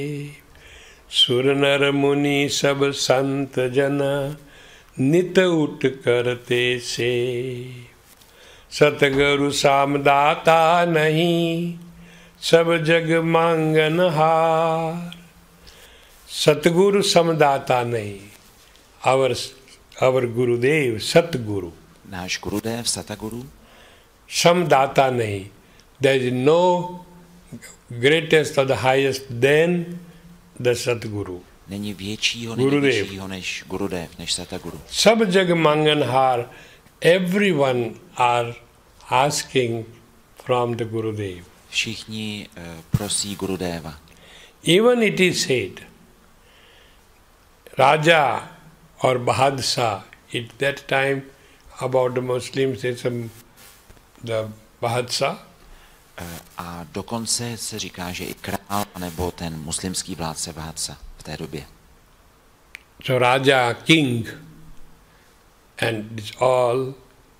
सुर नर मुनि सब संत जन नित उठ करते से सतगुरु सामदाता नहीं सब जग मांगन हार. सतगुरु समदाता नहीं. Our Gurudev, Satguru. Náš Gurudev, Sataguru. Samdata nahi. There is no greatest or the highest than the Satguru. Není většího, nejvyššího než Gurudev, než Sataguru. Sab jag manganhar, everyone are asking from the Gurudev. Všichni prosí Gurudeva. Even it is said, Raja or Bahadshah, at that time about the Muslims, it's the Bahadshah. A dokonce se říká, že i král, nebo ten muslimský vládce Bahadshah v té době. So Raja, king, and it's all,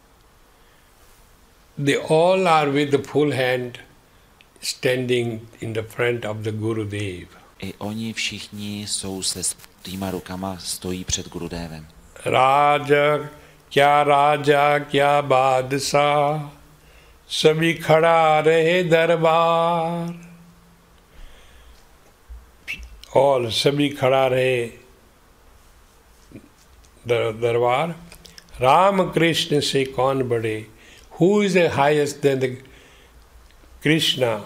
they all are with the full hand standing in the front of the Gurudev. I oni všichni jsou se svýma rukama, stojí před Gurudevem. Raja, kya badshah, sabhi khada rahe darbar. All sabhi khada rahe darbar. Ram Krishna se kaun bade. Who is the highest than the Krishna?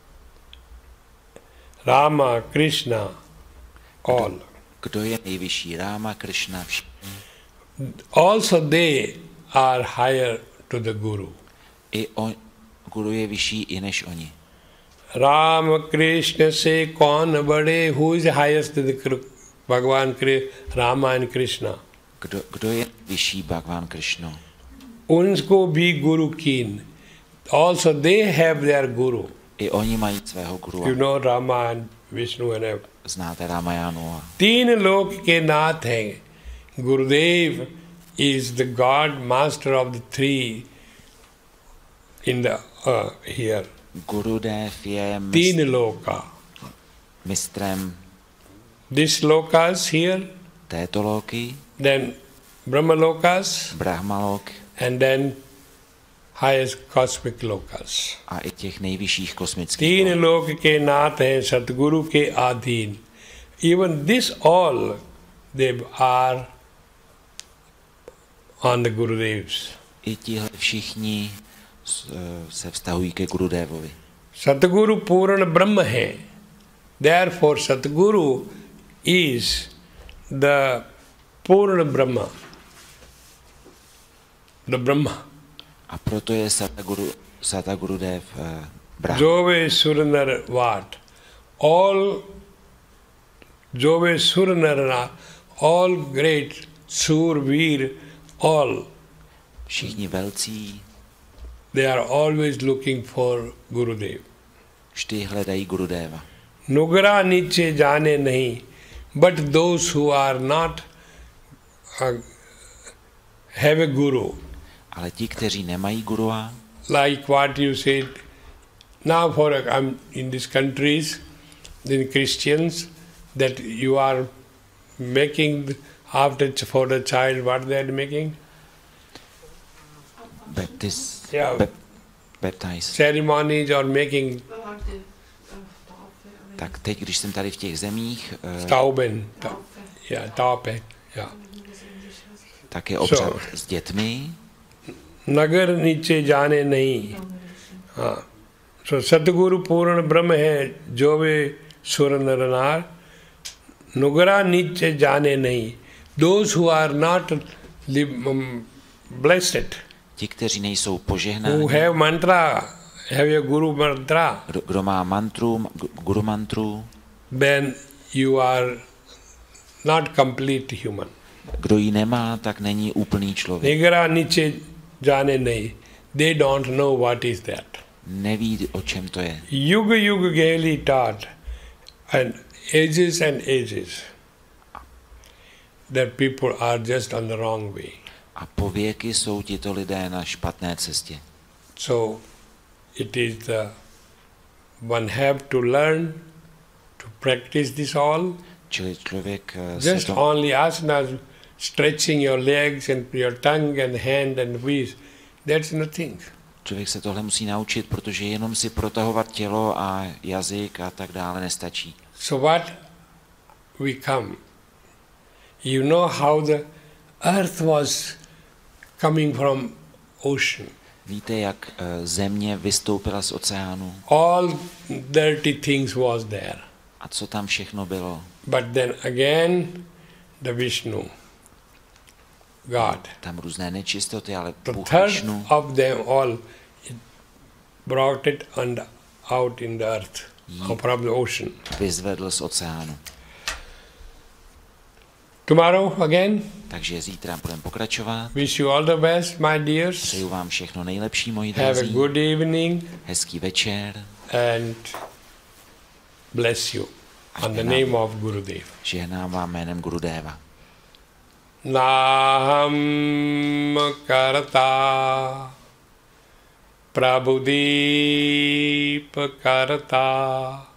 Rama, Krishna, all. Kdo je nejvyšší? Rama, Krishna, všichni. Also they are higher to the Guru. Guru je vyšší i než oni. Ram, Krishna se kaun bade. Who is the highest to the Bhagavan Rama and Krishna? Kdo je vyšší? Bhagavan Krishna. Unsko bhi Guru kin. Also they have their Guru. I oni mají svého guru. You know Rama and Vishnu and everything. Znáte Ramayanu. तीन लोक के नाथ हैं. Gurudev is the God, master of the three in the here. Gurudev je तीन लोका. mistrem This lokas here. Této loky. Then Brahma lokas. Brahmalok. And then highest cosmic lokas. A i těch nejvyšších kosmických. तीन लोक के नाथ हैं सतगुरु के अधीन. Even this all they are on the Gurudevs. I tihle všichni se vztahují ke Gurudevovi. Satguru Purana Brahma hai. Therefore Satguru is the Purana Brahma. The Brahma. A proto je Satagurudev Brahma. Jove Suranar Vat. All Jove Suranarana, all great Sur, Veer, all. Všichni velcí. They are always looking for Gurudev. Vždy hledají Gurudeva. Nugra niche jane nahi, but those who are not have a guru. Ale ti, kteří nemají gurua, like what you said, now for in these countries, in Christians, that you are making for the child, what they are making? Baptize. Ceremonies or making. Tak teď, když jsem tady v těch zemích, Tauben, Taupe, tak je obřad s dětmi. नगर नीचे जाने नहीं. हाँ, so सतगुरु पूर्ण ब्रह्म है जो वे सुर नर नार. नुगरा नीचे जाने नहीं. Those who are not blessed, ti, kteří nejsou požehnáni, who have mantra, have a guru mantra, kdo má mantru, guru mantru, then you are not complete human. Kdo ji nemá, tak není úplný člověk. Nigara niche jane nahi. They don't know what is that. Neví, o čem to je. Yuga yuga gaily taught, and ages that people are just on the wrong way. A po věky jsou tito lidé na špatné cestě. So it is one have to learn to practice this all. Čili člověk Just only asanas, stretching your legs and your tongue and hand and waist, that's nothing. Člověk se tohle musí naučit, protože jenom si protahovat tělo a jazyk a tak dále nestačí. So what we come? You know how the earth was coming from ocean. Víte, jak země vystoupila z oceánu? All dirty things was there. A co tam všechno bylo? But then again, the Vishnu, God. Tam různé nečistoty, ale The Bůh third Višnu of them all brought it out in the earth, from the ocean. vyzvedl z oceánu. Tomorrow again, Takže zítra budeme pokračovat. wish you all the best, my dears. Přeju vám všechno nejlepší, moji Have a drazí. good evening Hezký večer. and bless you on the name of Gurudev. Žehnám vám jménem Gurudeva. Naham karta prabhudeep karta